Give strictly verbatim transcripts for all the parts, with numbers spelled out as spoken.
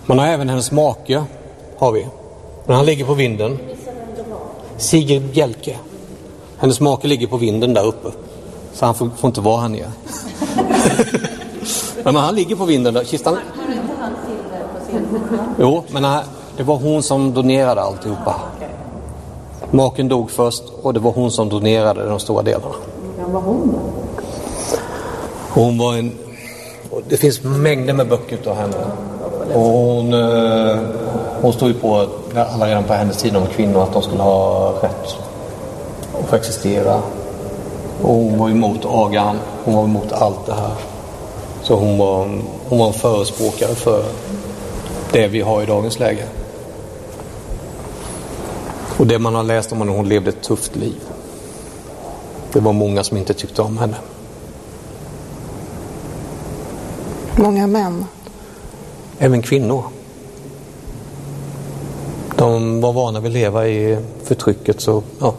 Man har även hennes make, har vi. Men han ligger på vinden. Sigrid Bjelke. Hennes make ligger på vinden där uppe. Så han får, får inte vara här nere. Men han ligger på vinden där. Kistan... Jo, men nej, det var hon som donerade alltihopa. Maken dog först och det var hon som donerade de stora delarna. Ja, vad var hon då? Hon var en... Det finns mängder med böcker av henne. Och hon, hon stod ju på alla redan på hennes tid om kvinnor att de skulle ha rätt att få existera. Och hon var emot agan. Hon var emot allt det här. Så hon var, hon var en förespråkare för det vi har i dagens läge. Och det man har läst om henne, hon levde ett tufft liv. Det var många som inte tyckte om henne. Många män. Även kvinnor. De var vana vid att leva i förtrycket, så ja.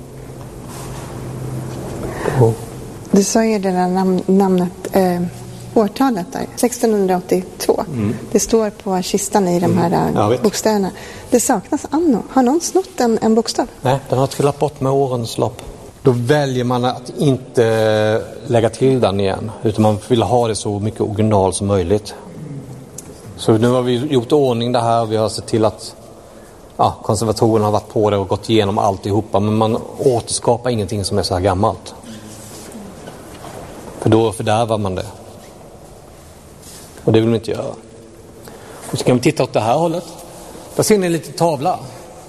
Och. Du sa ju det där nam- namnet, eh, årtalet där, sextonhundraåttiotvå. Mm. Det står på kistan i de här mm. bokstäverna. Det saknas anno. Har någon snott en, en bokstav? Nej, den har trillat bort med årens lopp. Då väljer man att inte lägga till den igen, utan man vill ha det så mycket original som möjligt. Så nu har vi gjort ordning det här och vi har sett till att ja, konservatorerna har varit på det och gått igenom alltihopa, men man återskapar ingenting som är så här gammalt. För då fördärvar man det. Och det vill man inte göra. Och så kan vi titta åt det här hållet. Där ser ni en liten tavla.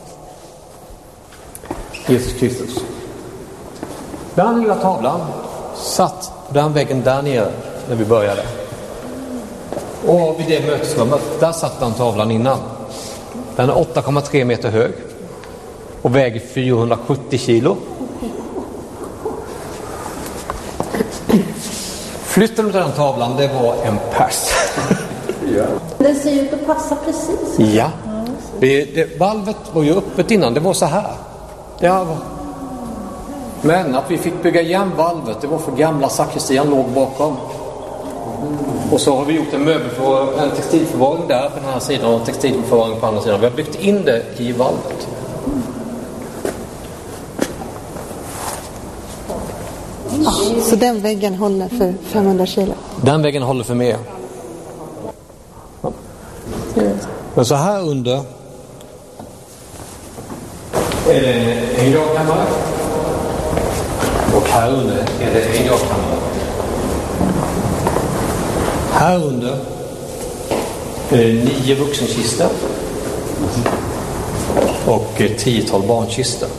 Jesus Kristus. Den lilla tavlan satt på den väggen där nere när vi började. Och vid det mötesrummet, där satt den tavlan innan. Den är åtta komma tre meter hög och väger fyrahundrasjuttio kilo. Flytten av den tavlan, det var en pers. Ja. Den ser ut att passa precis. Ja. Det, det, valvet var ju öppet innan, det var så här. Det var... Men att vi fick bygga igen valvet, det var för gamla sakristian låg bakom. Och så har vi gjort en möbel för en textilförvaring där på den här sidan och en textilförvaring på andra sidan. Vi har byggt in det i valvet. Ah, så den väggen håller för femhundra kilo? Den väggen håller för mer. Ja. Men så här under är det en gravkammare. Och här under är det en gravkammare. Här under är det nio vuxenkistor och ett tiotal barnkistor.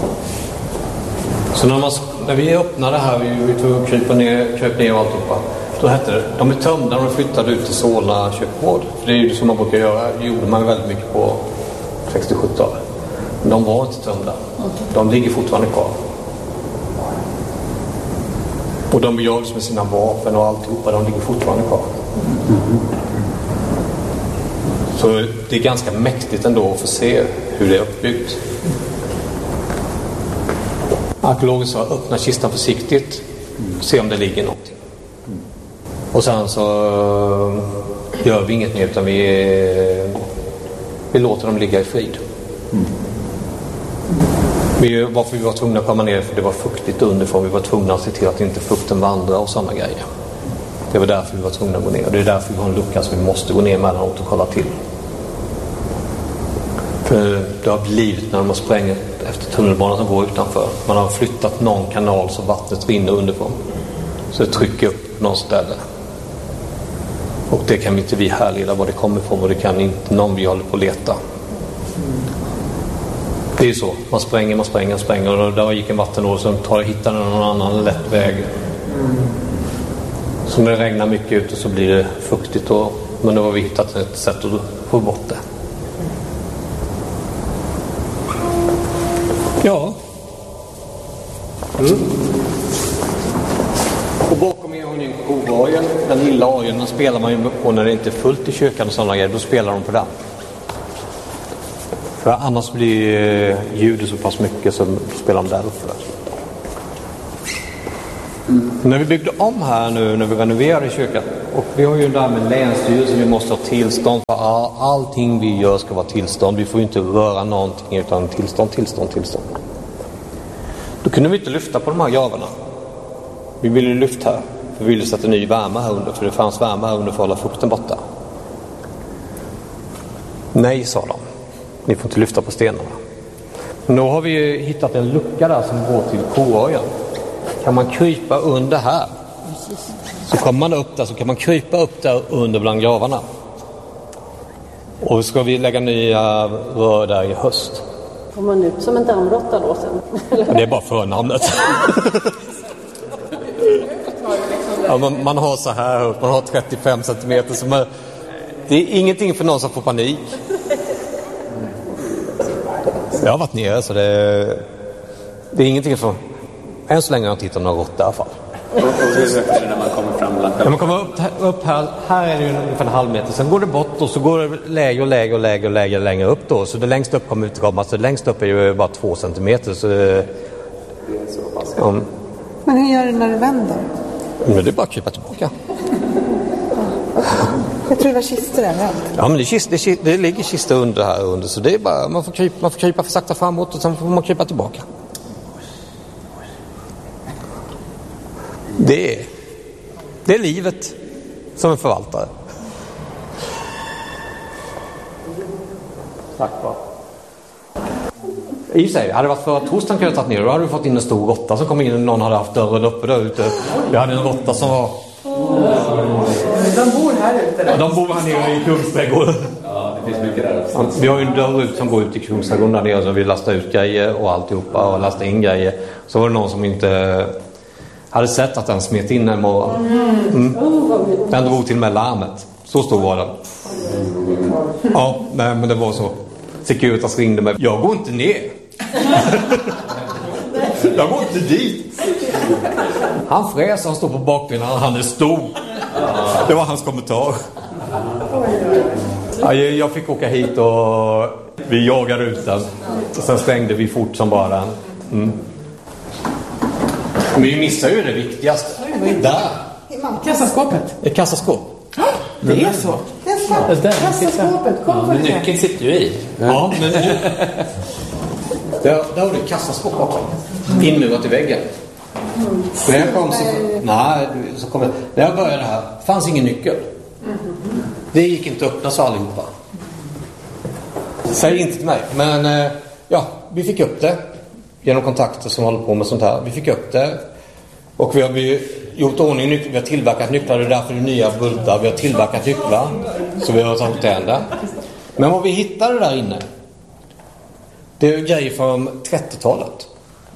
Så när, man, när vi öppnade här, vi tog och krypa ner, kryp ner och alltihopa, då hette det, de är tömda och de flyttade ut till Solna köpgård. För det är ju som man brukar göra, det gjorde man väldigt mycket på sextio-sjuttiotalet. Men de var inte tömda. De ligger fortfarande kvar. Och de begravdes med sina vapen och alltihopa, de ligger fortfarande kvar. Mm. Så det är ganska mäktigt ändå att få se hur det är uppbyggt. Arkeologer sa öppna kistan försiktigt, se om det ligger någonting. Och sen så gör vi inget mer utan vi, vi låter dem ligga i frid. Mm. Vi, varför vi var tvungna att komma ner, för det var fuktigt underifrån. Vi var tvungna att se till att inte fukten vandrar och sådana grejer. Det var därför vi var tvungna att gå ner. Och det är därför vi har en lucka så vi måste gå ner emellanåt och kolla till. För det har blivit när de har sprängt efter tunnelbanan som går utanför. Man har flyttat någon kanal så vattnet rinner underifrån. Så det trycker upp någon ställe. Och det kan inte vi härleda var det kommer ifrån, och det kan inte någon vi håller på att leta. Det är ju så. Man spränger, man spränger, man spränger. Och där gick en vattenål som tar, hittar någon annan lätt väg. Så när det regnar mycket ute så blir det fuktigt. Och, men då har vi hittat ett sätt att få bort det. Ja. Mm. Och bakom er har ni en kovargen. Den lilla orgeln, den spelar man ju på när det inte är fullt i kyrkan och sådana grejer. Då spelar de på den. För annars blir ljudet så pass mycket så spelar de där uppe. Mm. När vi byggde om här nu, när vi renoverade kyrkan, och vi har ju där med länsstyrelsen, vi måste ha tillstånd för all, allting vi gör ska vara tillstånd. Vi får ju inte röra någonting utan tillstånd, tillstånd, tillstånd. Då kunde vi inte lyfta på de här gravarna. Vi ville lyfta här, för vi ville sätta ny värme här under, för det fanns värme här under för att hålla fukten borta. Nej, sa de. Ni får inte lyfta på stenarna. Men då har vi ju hittat en lucka där som går till Koröjen. Kan man krypa under här, så kommer man upp där, så kan man krypa upp där under bland gravarna. Och ska vi lägga nya rör där i höst. Kommer man ut som en dammråtta då sen? Det är bara förnamnet. Ja, man, man har så här upp, man har trettiofem centimeter. Så man, det är ingenting för någon som får panik. Jag har varit nere, så det, det är ingenting för... Än så länge har jag inte hittat några råttor i alla fall. Och hur högt är det när man kommer fram? När man kommer upp, upp här, här är det ungefär en halv meter. Sen går det bort och så går det lägre och lägre och lägre och lägre längre upp då. Så det längst upp kommer utkomma. Så det längst upp är ju bara två centimeter. Så det, ja. Men hur gör du när du vänder? Men det är bara att krypa tillbaka. Jag tror det var kistor där. Ja, men det, kist, det, kist, det ligger kistor under här under. Så det är bara, man får krypa, man får krypa för sakta framåt och sen får man krypa tillbaka. Det är, det är livet som en förvaltare. Tack va. I sig, hade det varit för att torsdagen kunde jag tagit ner, då hade vi fått in en stor råtta som kom in och någon hade haft dörren uppe där ute. Vi hade en råtta som var... De bor här ute? Ja, de bor här nere i Kungsträdgården. Ja, det finns mycket där. Ja, vi har ju en dörr ut som går ut i Kungsträdgården där nere, så vi lastar ut grejer och alltihopa och lastar in grejer. Så var det någon som inte... hade sett att den smet in en morgon. Mm. Den drog till med larmet. Så stor var den. Ja, nej, men det var så. Securitas ringde mig. Jag går inte ner. Jag går inte dit. Han fräs, han står på bakbenen, han är stor. Det var hans kommentar. Ja, jag fick åka hit och vi jagade ut den. Och sen stängde vi fort som bara den. Mm. Men vi missar ju det viktigaste. Där. Kassaskåpet. Ett kassaskåp. Det är så. Kassaskåpet. Kom på det. Nyckeln sitter ju i. Ja, men där, där har du ett kassaskåp bakom. Inmurat i väggen. När jag kom så... Nej, så kom jag, när jag började här fanns ingen nyckel. Det gick inte att öppna så allihopa. Säg inte till mig. Men ja, vi fick upp det. Genom kontakter som håller på med sånt här. Vi fick upp det. Och vi har vi gjort ordning nycklar. Vi har tillverkat nycklar. Det är därför det är nya bultar. Vi har tillverkat nycklar. Så vi har tagit det. Men vad vi hittade där inne, det är grejer från trettiotalet.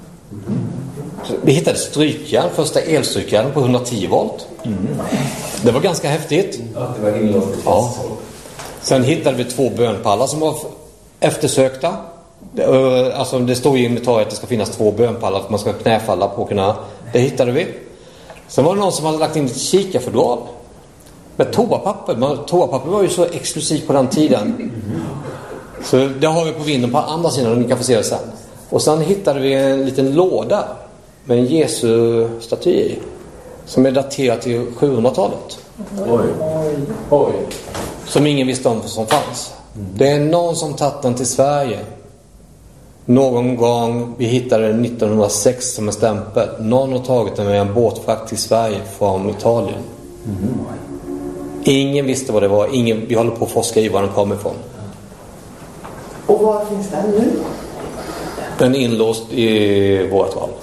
Vi hittade strykjärn. Första elstrykjärn på hundratio volt. Mm. Det var ganska häftigt. Ja, det var inlåst. Ja. Sen hittade vi två bönpallar som var eftersökta. Det, alltså det står i inventariet att det ska finnas två bönpallar för att man ska knäfalla på kunna. Det hittade vi. Sen var det någon som hade lagt in ett kikarfodral med toapapper. Men toapapper var ju så exklusivt på den tiden. Så det har vi på vinden på andra sidan och ni kan få se det sen. Och sen hittade vi en liten låda med en Jesu-staty i, som är daterad till sjuhundratalet. Oj. Oj. Som ingen visste om som fanns. Det är någon som tagit den till Sverige. Någon gång, vi hittade den nittonhundrasex som en stämpel. Någon har tagit den med en båtfrakt till Sverige från Italien. Mm. Ingen visste vad det var. Ingen, vi håller på att forska i var den kom ifrån. Och var finns den nu? Den är inlåst i vårt val.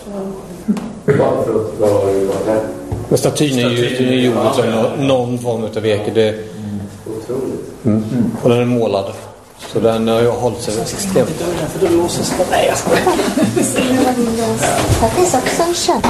Mm. Men statyn är ju gjord som någon form av virke. Det... Mm. Mm. Och den är målad. Så den har jag hållit sig extremt. För då låses det. Nej, jag skojar. Här finns också en käpp.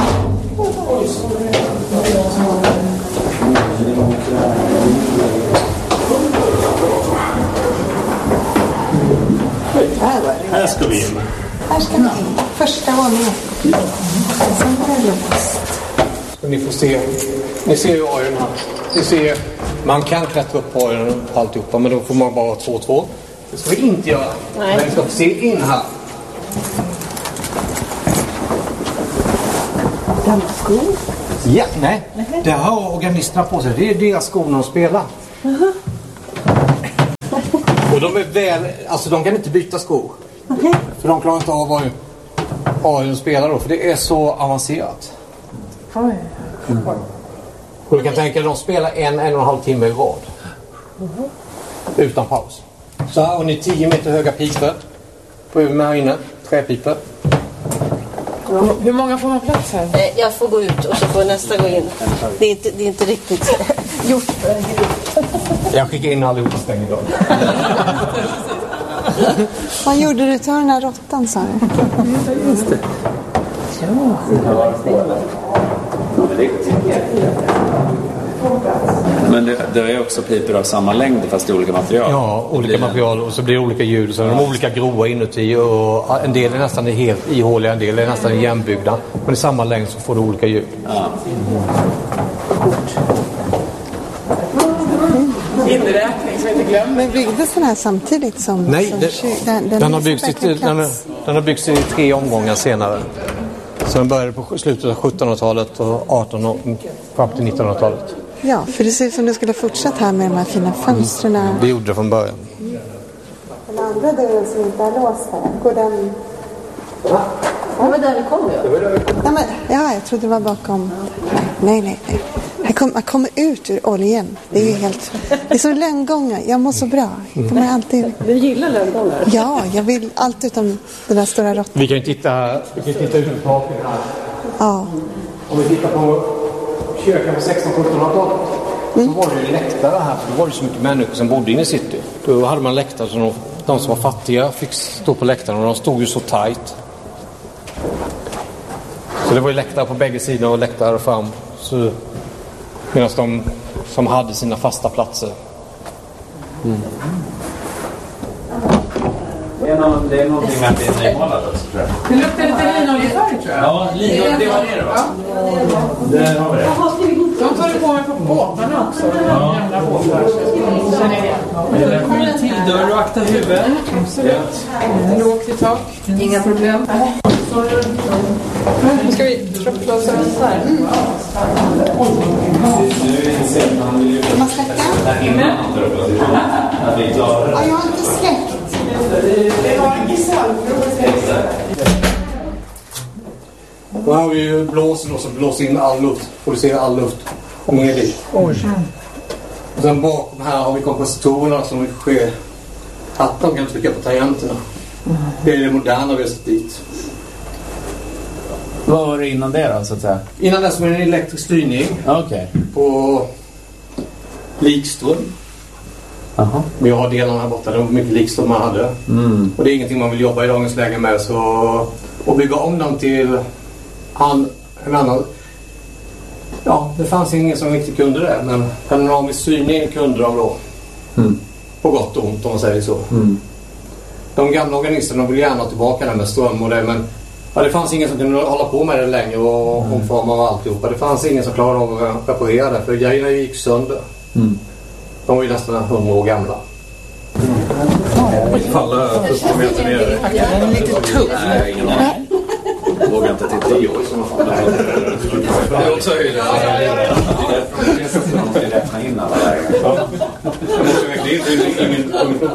Här ska vi in. Här ska vi in. Första våningen. Sen är det låst. Ni får se. Ni ser ju orgeln här. Ni ser, man kan klättra upp på orgeln och alltihopa, men då får man bara ha två två. Det ska vi inte göra. Nej. Men vi ska se in här. Gamla skor. Ja, nej. Det har organisterna på sig. Det är deras skor när de spelar. Uh-huh. Och de är väl... Alltså de kan inte byta skor. Okay. För de klarar inte av vad ja, de spelar då. För det är så avancerat. Oj. Mm. Och du kan tänka att de spelar en, en och en halv timme i rad. Uh-huh. Utan paus. Så här har ni tio meter höga pipor. På med här inne. Träpipor. Ja. Hur många får man plats här? Jag får gå ut och så får nästa gå in. Det är inte, det är inte riktigt gjort för en grupp. Jag skickar in allihop och stänger idag. Vad gjorde du till den här råttan, sa du? Just det. Men det, det är också pipor av samma längd fast i olika material. Ja, olika material och så blir det olika ljud. Så de är olika groa inuti och en del är nästan helt ihåliga, en del är nästan igenbyggda. Men i samma längd så får du olika ljud. Ja. Inräkning så inte glömmer. Men byggdes den här samtidigt som... Nej, som det, den, den, den, har byggts i, den, den har byggts i tre omgångar senare. Så den började på slutet av sjuttonhundratalet och artonhundratalet fram till nittonhundratalet. Ja, för det ser ut som du skulle fortsätta här med de här fina fönstren. Mm. Det gjorde det från början. Den andra dörren som inte är låst här, går den... Ja, det var där vi kom ju. Ja, men, ja, jag trodde det var bakom. Nej, nej, nej. Här kom, man kommer ut ur oljan. Det är ju helt... Det är som lönngångar. Jag mår så bra. Jag kommer alltid... Du gillar lönngångar? Ja, jag vill allt utom den där stora råttan. Vi kan ju titta, vi kan titta ut på taket här. Ja. Om vi tittar på kyrkan på sexton-sjuttonhundratalet mm. så var det ju läktare här. För det var ju så mycket människor som bodde inne i city. Då hade man läktare som de, de som var fattiga fick stå på läktaren och de stod ju så tajt. Så det var ju läktare på bägge sidor och läktare fram. Så, medan de som hade sina fasta platser. Mm. Det är, någon, det är någonting med att det är nymålat också, tror jag. Det luktar lite linoljefärg, tror jag. Ja, linolje, det var det då. Ja. Där har vi det. De tar det på mig på båtarna också. De gamla båtar. Känner jag igen. Det kommer en till dörr och akta huvudet. Absolut. Lågt i tak. Inga problem. Nu ska vi tropplåsa den så här. Mm. Man släcker? Ja, jag har inte släckt. Det var en gisslan. Då har vi ju blåsen och så blåser in all luft. Producerar all luft. Ner dit. Och sen bakom här har vi kompositorerna som sker att de kan trycka på tangenterna. Det är det moderna vi har sett dit. Vad var det innan det då, så att säga? Innan det som är en elektrisk styrning. Okej. Okay. På likström. Aha. Vi har delarna här borta. Det var mycket likström man hade. Mm. Och det är ingenting man vill jobba i dagens läge med. Så att bygga om dem till han, en annan... Ja, det fanns ingen som riktigt kunde det. Men panoramisk styrning kunde de då. Mm. På gott och ont om man säger så. Mm. De gamla organisterna vill gärna tillbaka det med ström och det. Men ja, det fanns ingen som kunde hålla på med det längre och mm. omforma och alltihopa. Det fanns ingen som klarade av att reparera det. För grejerna gick sönder. Mm. De var ju nästan hundra år gamla. Mm. Falla fyrtio meter ner. Den är lite tuff. Nej, ingen aning. Jag vågar inte till tio år. Det är också höjden. Det är räkna in alla vägar. Jag måste verkligen ingen...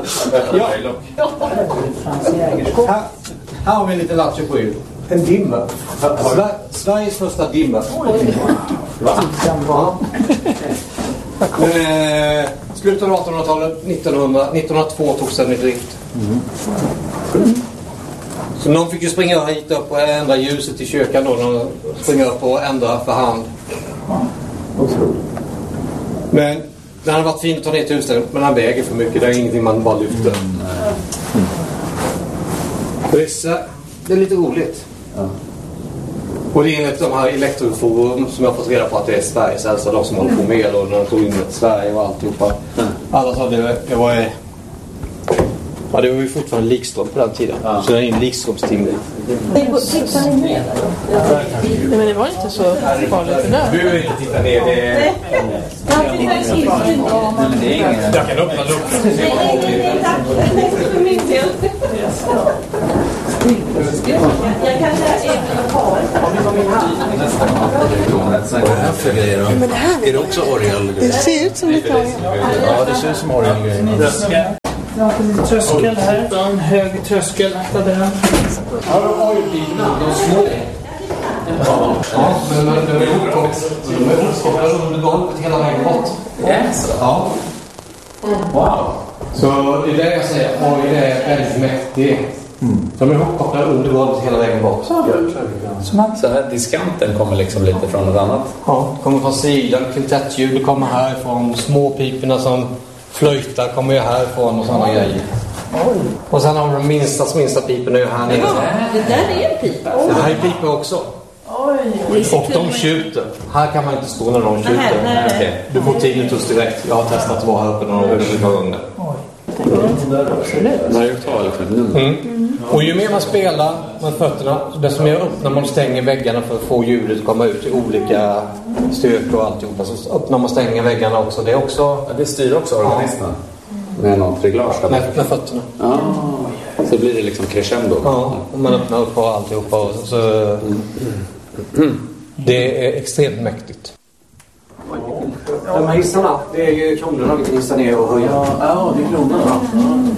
Här, här har vi en liten lattjo på er. En dimmer. Sveriges första dimmer. Men, eh, slutet av artonhundratalet, nittonhundra, nittonhundratvå togs den i drift. Mm. Mm. Så någon fick ju springa hit upp och ändra ljuset i kyrkan då. De springer upp och ändra för hand. Men det hade varit fint att ta ner till huset, men han väger för mycket. Det är ingenting man bara lyfter. Mm. Mm. Det är lite roligt. Ja. Och det är enligt de här elektroforum som jag har fått reda på att det är Sveriges äldsta, de som håller på med el och när de tog in ett Sverige och alltihopa. Mm. Alla sa det, det var ja, det var ju fortfarande likström på den tiden. Ja. Så det är en likströmsting. Tittar ni ner där? Nej, men det var inte så farligt det där. Du behöver inte titta ner. Det är... Jag kan öppna luckan. Nej, nej, nej, tack. För min del. Jag kan lära er att ha. Men det här är det också orgel? Det ser ut som lite orgel. Ja, det ser ut som orgel. Tröskel här. En hög tröskel. Akta den. Ja, de har ju bilarna. De små. Ja, men de är ihopkopplade under golvet hela vägen bort. Ja. Wow. Så det är det jag säger. Oj, det är väldigt mäktigt. Mm. De är ihopkopplade under golvet hela vägen bort. Så, så här diskanten kommer liksom lite från något annat? Ja, kommer från sidan. Kvintettljud kommer härifrån. Småpiporna som flöjtar kommer ju härifrån och sådana grejer. Oj. Och sen har vi de minsta, minsta piporna ju här nere. Ja, det där är en pipa. Det här är pipor också. Oj. Och de tjuter. Här kan man inte stå när de tjuter. Nej, nej. Okay. Du får tinnitus direkt. Jag har testat att vara här uppe några gånger. Mm. Och ju mer man spelar med fötterna, desto mer öppnar man och stänger väggarna för att få ljudet att komma ut i olika styrkor och alltihopa. Så öppnar man och stänger väggarna också. Det är också... Ja, det styr också organisten. Ja. Med något reglage. Med, med fötterna. Ja. Så blir det liksom crescendo. Ja, och man öppnar upp och alltihopa. Och så, så, mm. Det är extremt mäktigt. De här hissarna, det är ju kronorna vi kan hissa ner och höja. Ja, ja det är kronorna. Mm.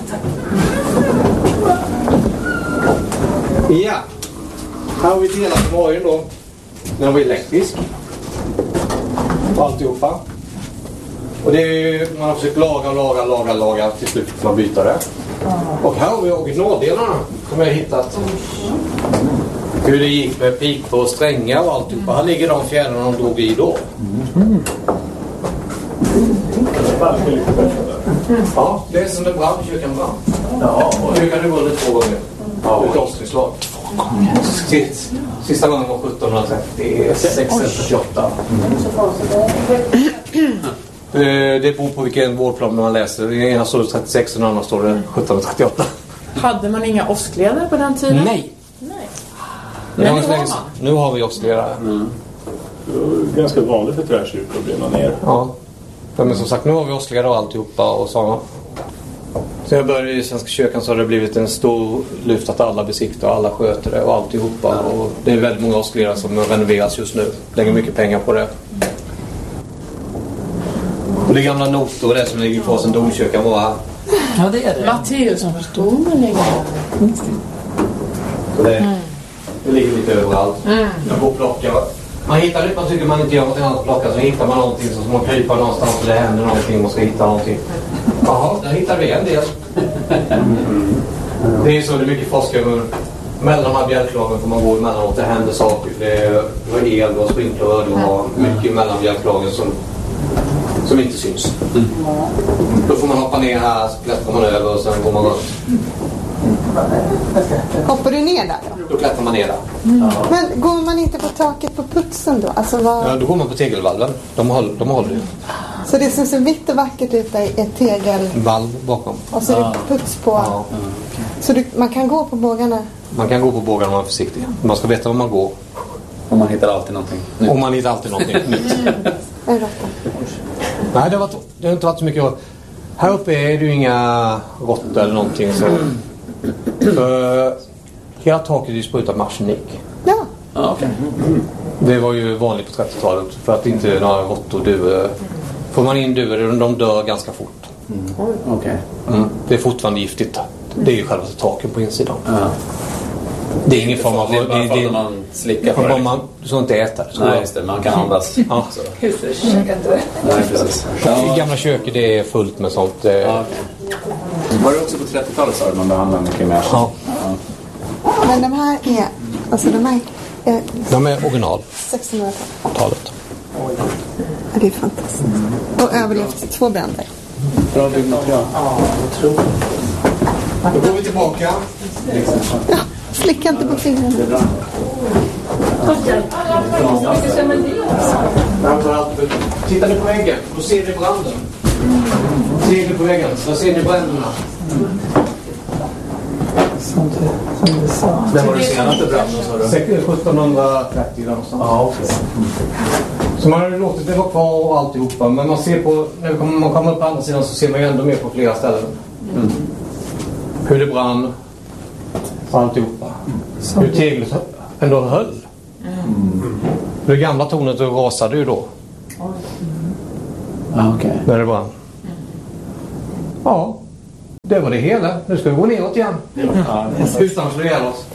Ja. Här har vi delat på morgon då. Den var elektrisk. Och alltihopa. Och det är ju, man har försökt laga, laga, laga, laga. Till slut får man byta det. Och här har vi originaldelarna som jag har hittat. Hur det gick med pipor och strängar och alltihopa. Här ligger de fjädrarna de drog i då. Mm. Ja, det är som det brann, kyrkan brann. Ja, och kyrkan är vunnit två gånger. Ja, ett avståndslag. Sist, sista gången var sjuttonhundratrettiosex eller trettioåtta. Det, det beror på vilken vårdplan man läser. I ena står det trettiosex och den andra står det sjuttonhundratrettioåtta. Hade man inga åskledare på den tiden? Nej. Nej. Men nu, har nu har vi åskledare. Mm. Ganska vanligt för träkyrkor att brinna ner. Ja. Men som sagt, nu har vi åskledare och alltihopa och sådana. Så jag började i Svenska kyrkan så har det blivit en stor lyft att alla besiktar och alla sköter det och alltihopa. Och det är väldigt många åskledare som renoveras just nu. Lägger mycket pengar på det. Och det är gamla noter och det som ligger kvar sen domkyrkan var här. Ja, det är det. Matteus som förstår man ligger här. Så det, mm. det ligger lite överallt. Mm. Jag går och plockar. Man hittar lite, man tycker man inte gör något annat att plocka, så hittar man någonting så man kryper någonstans och det händer någonting och man ska hitta någonting. Jaha, där hittar vi en del. Mm. Det är så, det är mycket forskare. Mellan de här bjälklagen får man gå emellanåt, det händer saker. Det var el och sprinkler och har mycket mellan bjälklagen som, som inte syns. Mm. Då får man hoppa ner här, så klättrar man över och sen går man runt. Hoppar du ner där då? Då klättrar man ner där. Mm. Ja. Men går man inte på taket på putsen då? Alltså vad... Ja, då går man på tegelvalven. De håller, de håller ju. Så det som ser vitt och vackert ut är ett tegelvalv bakom. Och så är det puts på. Ja. Så du, man kan gå på bågarna? Man kan gå på bågarna om man är försiktig. Man ska veta var man går. Och man hittar alltid någonting nytt. Och man hittar alltid någonting nytt. Mm. Nej, det har, varit, det har inte varit så mycket. Här uppe är det ju inga råttor eller någonting. Så. För hela taket är ju sprutat med arsenik. Ja. Ah, okay. Det var ju vanligt på trettiotalet. För att inte några råttor duvor. Får man in duvor, de dör ganska fort. Mm. Okay. Mm. Det är fortfarande giftigt. Det är ju själva taken på insidan. Ja. Det är ingen form av... Det är bara det, det, man slickar på det. Man, du ska inte äta. Så nej, just det. Man kan andas. Ja. Husförsökande. Nej, precis. I gamla köket det är fullt med sånt. Ja, okay. Var det också på trettiotalet så man behandlar mycket mer? Ja. Ja. Men de här är... Alltså de här... Är, de är original. sextonhundratalet. Ja, det är fantastiskt. Och överlevt två bränder. Bra byggmaterial. Ja, jag tror. Då går vi tillbaka. Ja, slicka inte på fingrarna. Tittar ni på väggen, då ser ni branden. Ser ni på väggen, då ser ni bränderna. Som du, som du sa. Det var det senaste branden, sa du? sjuttonhundratrettio någonstans. Ja, okej. Så man har låtit det vara kvar och alltihopa. Men man ser på, när man kommer upp på andra sidan så ser man ju ändå mer på flera ställen. Mm. Hur det brann och alltihopa. Hur teglet ändå höll. Mm. Det gamla tornet rasade ju då. Mm. Ah, okej. Okay. När det brann. Ja, det var det hela. Nu ska vi gå neråt igen. Ja, utan att slå ihjäl oss.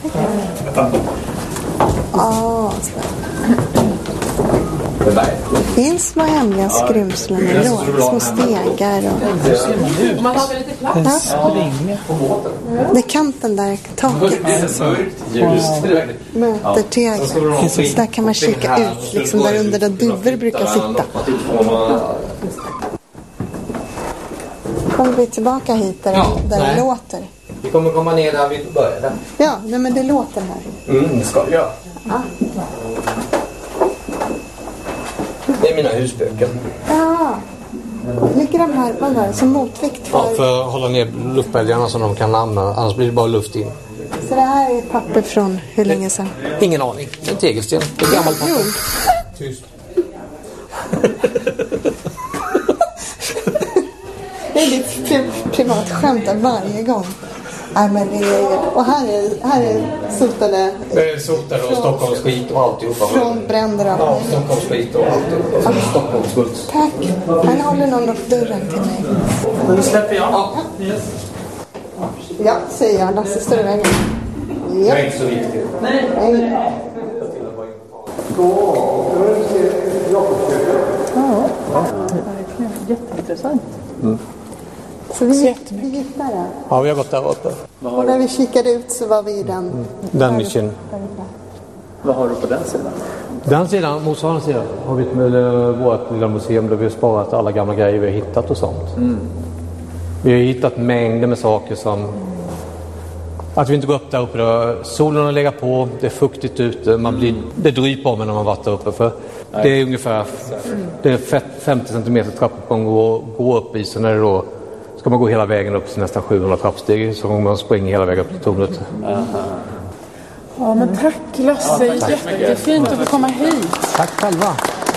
Ja, det finns små hemliga skrymslen i låg, små stegar och... Man har lite plats. Ja. Det är kanten där, taket. Möter tegel. Så där kan man kika ut, liksom där under där duvor brukar sitta. Kommer vi tillbaka hit där, ja, där det låter? Vi kommer komma ner där vi började. Ja, nej, men det låter här. Mm, det ska vi göra. Ja. Det är mina husböcker. Ja. Ligger de här, vad var det, som motvikt för... Ja, för att hålla ner luftbälgarna så de kan använda, annars blir det bara luft in. Så det här är papper från hur länge sedan? Ingen aning. En tegelsten. Det är gammalt papper. Tyst. Det är ditt pri- privat skämt varje gång. Nej, men det är, och här är, här är sotade... Det är sotade och Stockholms skit och alltihopa. Från bränder och... Ja, Stockholms skit och alltihopa. Ah. Stockholms skuld. Tack. Han håller någon upp dörren till mig. Nu släpper jag. Ja. Yes. Ja, säger jag. Lasse står i vägen. Ja. Det är inte så viktigt. Nej. Nej. Ja, jätteintressant. Mm. Så vi, vi gick där. Ja, vi har gått där uppe. Och när vi kikade ut så var vi i den... Mm. Den mission. Vad har du på den sidan? Den sidan, motsvarande sidan, har vi med vårt lilla museum där vi har sparat alla gamla grejer vi har hittat och sånt. Mm. Vi har hittat mängder med saker som... Att vi inte går upp där uppe. Då. Solen har legat på, det är fuktigt ute. Man blir, det dryper om när man varit där uppe. För det är ungefär det är femtio centimeter trappuppgång att gå upp i. Så när det då ska man gå hela vägen upp till nästan sjuhundra trappsteg. Så man springer hela vägen upp till tornet. Ja, men tack Lasse. Ja, tack. Jättefint att få komma hit. Tack själva.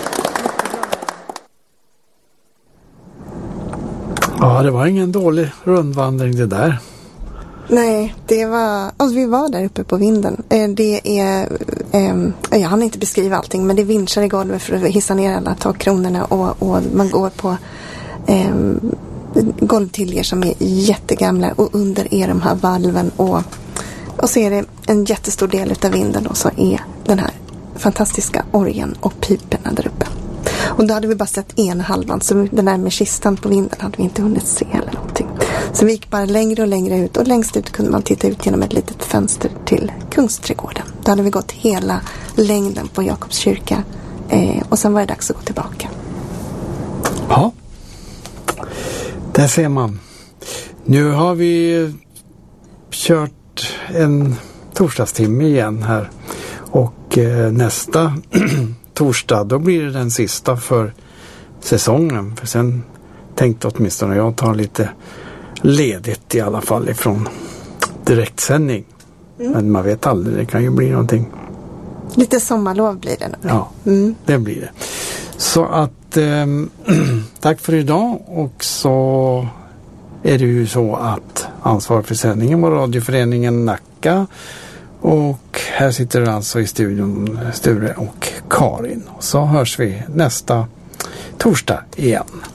Ja, det var ingen dålig rundvandring det där. Nej, det var... Alltså vi var där uppe på vinden. Det är... Eh, jag hann inte beskriva allting, men det är vinschar i golvet för att hissa ner alla takkronorna och, och man går på eh, golvtiljer som är jättegamla och under är de här valven och, och så är det en jättestor del av vinden och så är den här fantastiska orgeln och piperna där uppe. Och då hade vi bara sett en halvan, så den där med kistan på vinden hade vi inte hunnit se eller någonting. Så vi gick bara längre och längre ut och längst ut kunde man titta ut genom ett litet fönster till Kungsträdgården. Då hade vi gått hela längden på Jakobs kyrka eh, och sen var det dags att gå tillbaka. Ja, där ser man. Nu har vi kört en torsdagstimme igen här och eh, nästa torsdag då blir det den sista för säsongen. För sen tänkte åtminstone jag ta lite ledigt i alla fall ifrån direktsändning. Mm. Men man vet aldrig, det kan ju bli någonting. Lite sommarlov blir det nog. Ja, mm. det blir det. Så att eh, tack för idag och så är det ju så att ansvar för sändningen var radioföreningen Nacka och här sitter det alltså i studion Sture och Karin. Och så hörs vi nästa torsdag igen.